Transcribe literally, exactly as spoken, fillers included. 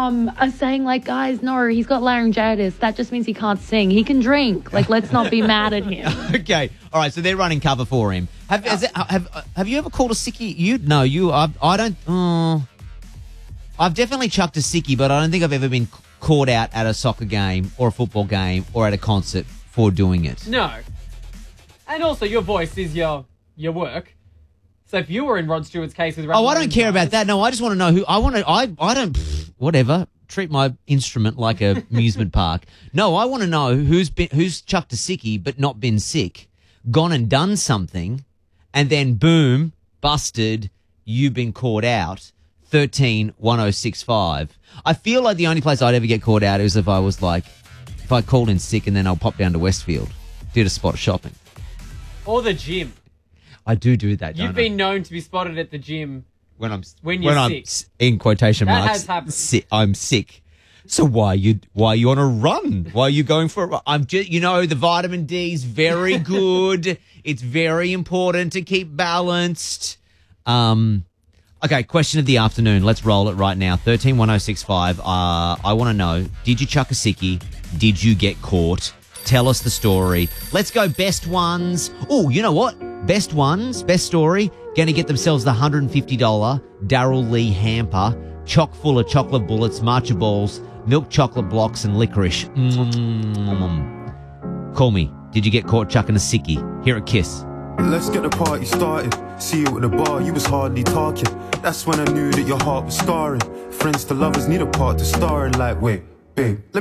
um are saying like, guys, no, he's got laryngitis. That just means he can't sing. He can drink. Like, let's not be mad at him. Okay, all right. So they're running cover for him. Have has it, have have you ever called a sickie? You no, you I I don't. Uh, I've definitely chucked a sickie, but I don't think I've ever been caught out at a soccer game or a football game or at a concert for doing it. No. And also, your voice is your your work. So if you were in Rod Stewart's case with... Oh, I don't care about that. No, I just want to know who... I want to... I, I don't... Pff, whatever. Treat my instrument like a amusement park. No, I want to know who's been who's chucked a sickie but not been sick, gone and done something, and then boom, busted, you've been caught out. thirteen one oh six five. I feel like the only place I'd ever get caught out is if I was like... If I called in sick and then I'll pop down to Westfield, did a spot of shopping. Or the gym. I do do that, don't You've I? been known to be spotted at the gym when I'm when you're when sick. I'm s- in quotation That marks. has happened. Si- I'm sick. So why are you why are you on a run? Why are you going for a run? I'm just you know the vitamin D is very good. It's very important to keep balanced. Um, okay, question of the afternoon. Let's roll it right now. Thirteen one oh six five. Uh, I want to know: did you chuck a sickie? Did you get caught? Tell us the story. Let's go best ones. Oh, you know what? Best ones, best story, going to get themselves the one hundred fifty dollars Daryl Lee hamper, chock full of chocolate bullets, matcha balls, milk chocolate blocks, and licorice. Mm-hmm. Call me. Did you get caught chucking a sickie? Here at Kiss. Let's get the party started. See you at the bar, you was hardly talking. That's when I knew that your heart was scarring. Friends to lovers need a part to star in. Like, wait, babe, let